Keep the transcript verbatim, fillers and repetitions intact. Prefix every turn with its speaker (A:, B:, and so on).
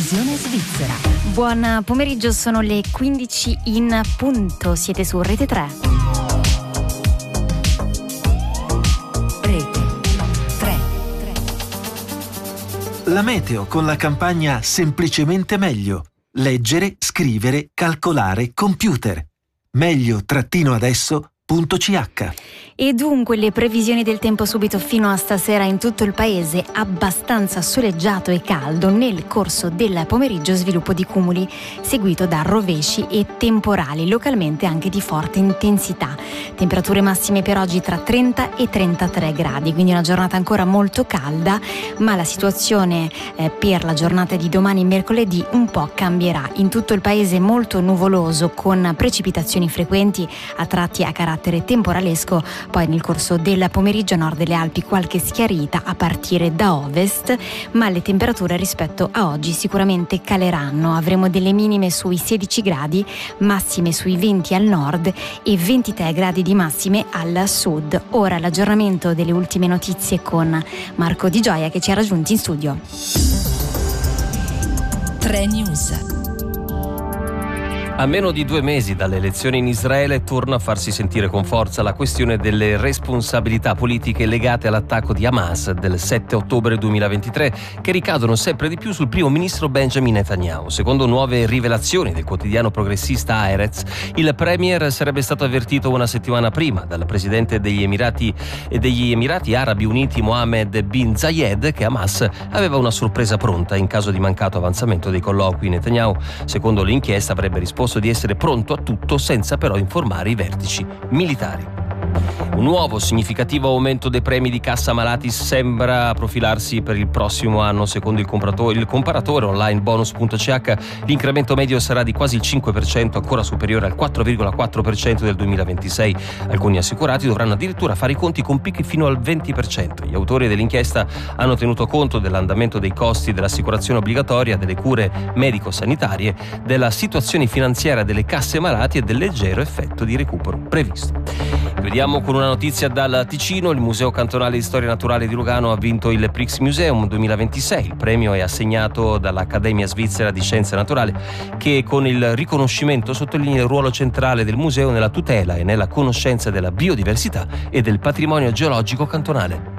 A: Previsione svizzera.
B: Buon pomeriggio, sono le quindici in punto, siete su Rete tre.
A: Rete tre.
C: La meteo con la campagna Semplicemente meglio. Leggere, scrivere, calcolare, computer. Meglio trattino adesso punto c h.
B: E dunque le previsioni del tempo subito fino a stasera in tutto il paese: abbastanza soleggiato e caldo, nel corso del pomeriggio sviluppo di cumuli seguito da rovesci e temporali, localmente anche di forte intensità. Temperature massime per oggi tra trenta e trentatré gradi, quindi una giornata ancora molto calda, ma la situazione eh, per la giornata di domani mercoledì un po' cambierà. In tutto il paese molto nuvoloso, con precipitazioni frequenti a tratti a carattere temporalesco. Poi nel corso del pomeriggio a nord delle Alpi qualche schiarita a partire da ovest, ma le temperature rispetto a oggi sicuramente caleranno. Avremo delle minime sui sedici gradi, massime sui venti al nord e ventitré gradi di massime al sud. Ora l'aggiornamento delle ultime notizie con Marco Di Gioia, che ci ha raggiunti in studio.
A: tre News.
D: A meno di due mesi dalle elezioni in Israele torna a farsi sentire con forza la questione delle responsabilità politiche legate all'attacco di Hamas del sette ottobre duemilaventitré, che ricadono sempre di più sul primo ministro Benjamin Netanyahu. Secondo nuove rivelazioni del quotidiano progressista Haaretz, il premier sarebbe stato avvertito una settimana prima dal presidente degli Emirati e degli Emirati Arabi Uniti Mohammed bin Zayed che Hamas aveva una sorpresa pronta in caso di mancato avanzamento dei colloqui. Netanyahu, secondo l'inchiesta, avrebbe risposto di essere pronto a tutto senza però informare i vertici militari. Un nuovo significativo aumento dei premi di cassa malati sembra profilarsi per il prossimo anno. Secondo il, il comparatore online bonus punto c h, l'incremento medio sarà di quasi il cinque per cento, ancora superiore al quattro virgola quattro per cento del duemilaventisei. Alcuni assicurati dovranno addirittura fare i conti con picchi fino al venti per cento. Gli autori dell'inchiesta hanno tenuto conto dell'andamento dei costi dell'assicurazione obbligatoria, delle cure medico-sanitarie, della situazione finanziaria delle casse malati e del leggero effetto di recupero previsto. Vediamo con una notizia dal Ticino. Il Museo Cantonale di Storia Naturale di Lugano ha vinto il Prix Museum duemilaventisei. Il premio è assegnato dall'Accademia Svizzera di Scienze Naturali, che con il riconoscimento sottolinea il ruolo centrale del museo nella tutela e nella conoscenza della biodiversità e del patrimonio geologico cantonale.